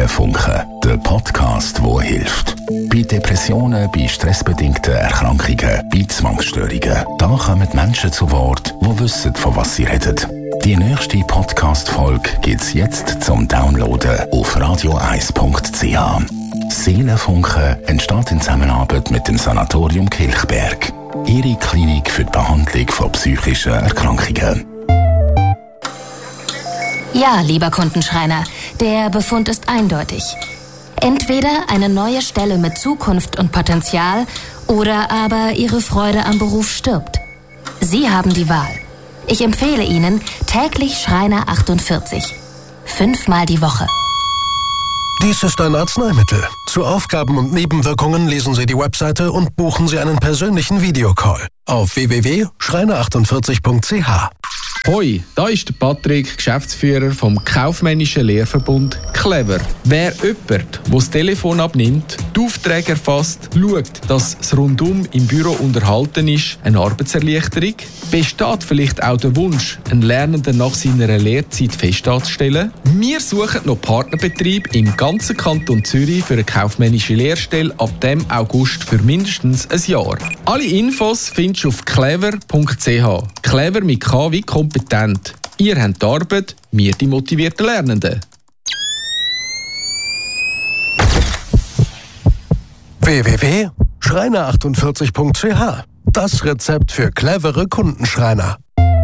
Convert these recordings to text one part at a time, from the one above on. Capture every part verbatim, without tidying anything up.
Seelenfunken, der Podcast, der hilft. Bei Depressionen, bei stressbedingten Erkrankungen, bei Zwangsstörungen. Da kommen Menschen zu Wort, die wissen, von was sie reden. Die nächste Podcast-Folge gibt es jetzt zum Downloaden auf radio eis punkt c h. Seelenfunken entsteht in Zusammenarbeit mit dem Sanatorium Kilchberg. Ihre Klinik für die Behandlung von psychischen Erkrankungen. Ja, lieber Kundenschreiner, der Befund ist eindeutig. Entweder eine neue Stelle mit Zukunft und Potenzial oder aber Ihre Freude am Beruf stirbt. Sie haben die Wahl. Ich empfehle Ihnen täglich Schreiner achtundvierzig. Fünfmal die Woche. Dies ist ein Arzneimittel. Zu Aufgaben und Nebenwirkungen lesen Sie die Webseite und buchen Sie einen persönlichen Videocall auf w w w punkt schreiner achtundvierzig punkt c h. Hoi, da ist der Patrick, Geschäftsführer vom kaufmännischen Lehrverbund Clever. Wer jemand, der das Telefon abnimmt, die Aufträge erfasst, schaut, dass es rundum im Büro unterhalten ist, eine Arbeitserleichterung? Besteht vielleicht auch der Wunsch, einen Lernenden nach seiner Lehrzeit fest anzustellen? Wir suchen noch Partnerbetrieb im ganzen Kanton Zürich für eine kaufmännische Lehrstelle ab dem August für mindestens ein Jahr. Alle Infos findest du auf clever punkt c h. Clever mit K wie kompetent. Ihr habt die Arbeit, wir die motivierten Lernenden. w w w punkt schreiner achtundvierzig punkt c h. Das Rezept für clevere Kundenschreiner.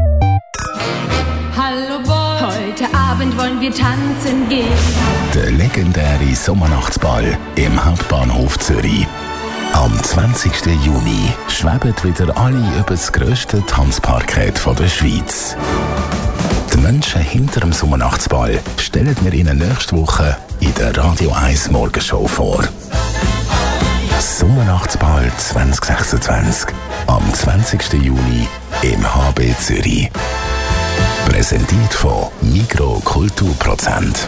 Hallo Boy, heute Abend wollen wir tanzen gehen. Der legendäre Sommernachtsball im Hauptbahnhof Zürich. Am zwanzigsten Juni schweben wieder alle über das grösste Tanzparkett der Schweiz. Die Menschen hinter dem Sommernachtsball stellen wir Ihnen nächste Woche in der Radio eins Morgenshow vor. Sommernachtsball zwanzig sechsundzwanzig am zwanzigsten Juni im H B Zürich. Präsentiert von Migros Kulturprozent.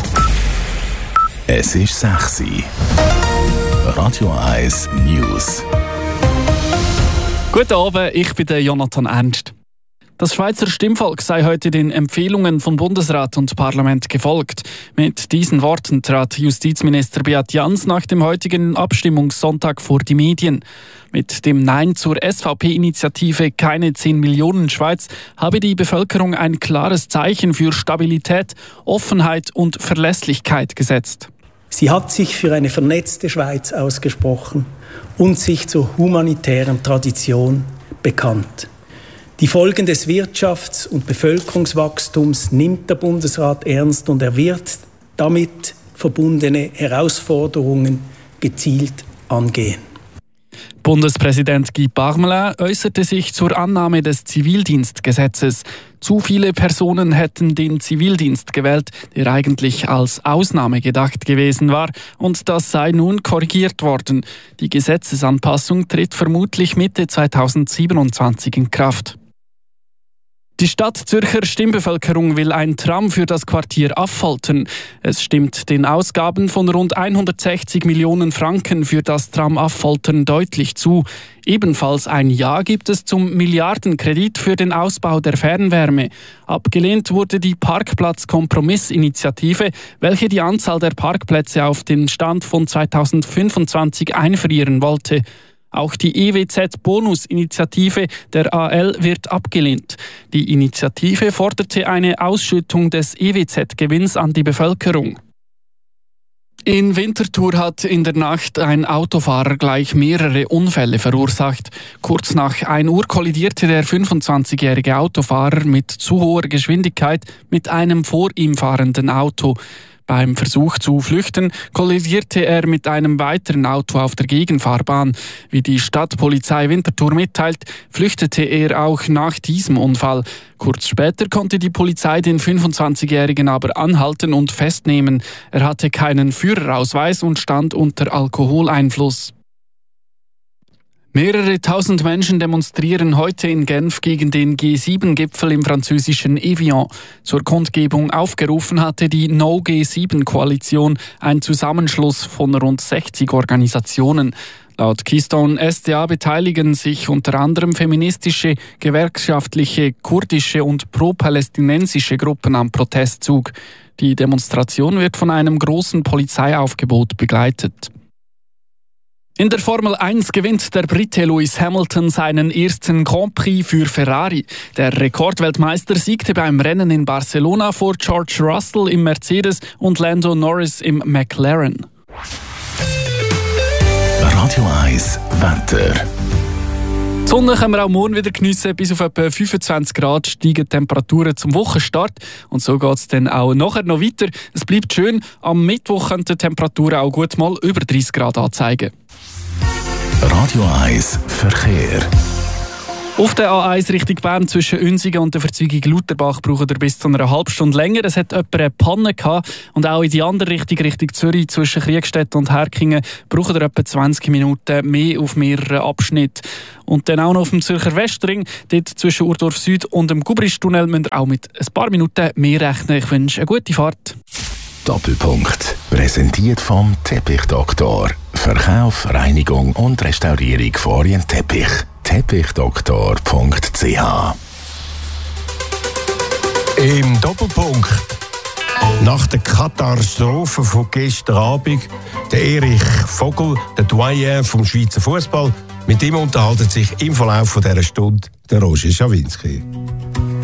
Es ist sechs Uhr. Radio eins News. Guten Abend, ich bin der Jonathan Ernst. Das Schweizer Stimmvolk sei heute den Empfehlungen von Bundesrat und Parlament gefolgt. Mit diesen Worten trat Justizminister Beat Jans nach dem heutigen Abstimmungssonntag vor die Medien. Mit dem Nein zur S V P-Initiative Keine zehn Millionen Schweiz habe die Bevölkerung ein klares Zeichen für Stabilität, Offenheit und Verlässlichkeit gesetzt. Sie hat sich für eine vernetzte Schweiz ausgesprochen und sich zur humanitären Tradition bekannt. Die Folgen des Wirtschafts- und Bevölkerungswachstums nimmt der Bundesrat ernst und er wird damit verbundene Herausforderungen gezielt angehen. Bundespräsident Guy Parmelin äußerte sich zur Annahme des Zivildienstgesetzes. Zu viele Personen hätten den Zivildienst gewählt, der eigentlich als Ausnahme gedacht gewesen war, und das sei nun korrigiert worden. Die Gesetzesanpassung tritt vermutlich Mitte zweitausendsiebenundzwanzig in Kraft. Die Stadt Zürcher Stimmbevölkerung will ein Tram für das Quartier Affoltern. Es stimmt den Ausgaben von rund hundertsechzig Millionen Franken für das Tram Affoltern deutlich zu. Ebenfalls ein Ja gibt es zum Milliardenkredit für den Ausbau der Fernwärme. Abgelehnt wurde die Parkplatz-Kompromiss-Initiative, welche die Anzahl der Parkplätze auf den Stand von zweitausendfünfundzwanzig einfrieren wollte. Auch die E W Z-Bonus-Initiative der A L wird abgelehnt. Die Initiative forderte eine Ausschüttung des E W Z-Gewinns an die Bevölkerung. In Winterthur hat in der Nacht ein Autofahrer gleich mehrere Unfälle verursacht. Kurz nach ein Uhr kollidierte der fünfundzwanzigjährige Autofahrer mit zu hoher Geschwindigkeit mit einem vor ihm fahrenden Auto. Beim Versuch zu flüchten kollidierte er mit einem weiteren Auto auf der Gegenfahrbahn. Wie die Stadtpolizei Winterthur mitteilt, flüchtete er auch nach diesem Unfall. Kurz später konnte die Polizei den fünfundzwanzigjährigen aber anhalten und festnehmen. Er hatte keinen Führerausweis und stand unter Alkoholeinfluss. Mehrere tausend Menschen demonstrieren heute in Genf gegen den G sieben Gipfel im französischen Evian. Zur Kundgebung aufgerufen hatte die No G sieben Koalition, ein Zusammenschluss von rund sechzig Organisationen. Laut Keystone S D A beteiligen sich unter anderem feministische, gewerkschaftliche, kurdische und pro-palästinensische Gruppen am Protestzug. Die Demonstration wird von einem großen Polizeiaufgebot begleitet. In der Formel eins gewinnt der Brite Lewis Hamilton seinen ersten Grand Prix für Ferrari. Der Rekordweltmeister siegte beim Rennen in Barcelona vor George Russell im Mercedes und Lando Norris im McLaren. Radio eins Wetter. Die Sonne können wir auch morgen wieder geniessen. Bis auf etwa fünfundzwanzig Grad steigen die Temperaturen zum Wochenstart. Und so geht es dann auch nachher noch weiter. Es bleibt schön. Am Mittwoch können die Temperaturen auch gut mal über dreißig Grad anzeigen. Radio eins Verkehr. Auf der A eins Richtung Bern zwischen Unsingen und der Verzweigung Lauterbach braucht ihr bis zu einer halben Stunde länger. Es hat jemand eine Panne gehabt. Und auch in die andere Richtung, Richtung Zürich, zwischen Kriegstedt und Herkingen, braucht ihr etwa zwanzig Minuten mehr auf mehreren Abschnitten. Und dann auch noch auf dem Zürcher Westring, dort zwischen Urdorf Süd und dem Gubristunnel, müsst ihr auch mit ein paar Minuten mehr rechnen. Ich wünsche eine gute Fahrt. Doppelpunkt. Präsentiert vom Teppichdoktor. Verkauf, Reinigung und Restaurierung von Orientteppich. Teppichdoktor punkt c h. Im Doppelpunkt. Nach der Katastrophe von gestern Abend, der Erich Vogel, der Doyen vom Schweizer Fußball, mit ihm unterhalten sich im Verlauf dieser Stunde der Roger Schawinski.